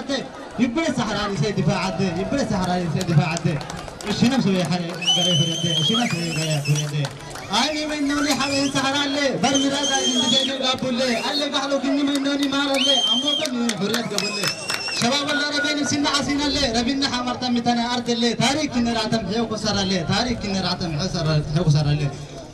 عدي يبري سحراني سيد دفاع عدي يبري سحراني سيد دفاع عدي ايش نفسه يا حري قريب يدي ايش نفسه يا يدي اني منوني حبيب سحران لي برمي راسا انت قابل لي قال لي قالوا كني منوني مال لي امو بني حريت قبل لي شباب الله ربيني سنة عسين اللي ربينا حمرت متنا أرض اللي تاريخ كنا راتم حيو كسر اللي تاريخ كنا راتم حسر حيو كسر اللي